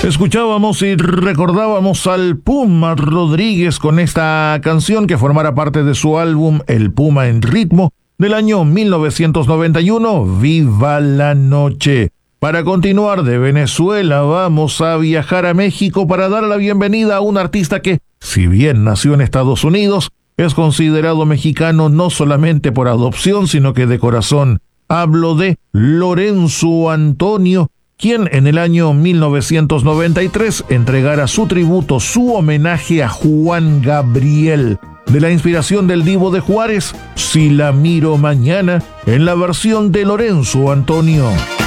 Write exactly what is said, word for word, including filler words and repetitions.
Escuchábamos y recordábamos al Puma Rodríguez con esta canción que formará parte de su álbum El Puma en Ritmo del año mil novecientos noventa y uno, Viva la Noche. Para continuar de Venezuela, vamos a viajar a México para dar la bienvenida a un artista que, si bien nació en Estados Unidos, es considerado mexicano no solamente por adopción, sino que de corazón. Hablo de Lorenzo Antonio, quien en el año mil novecientos noventa y tres entregara su tributo, su homenaje a Juan Gabriel, de la inspiración del Divo de Juárez, Si la miro mañana, en la versión de Lorenzo Antonio.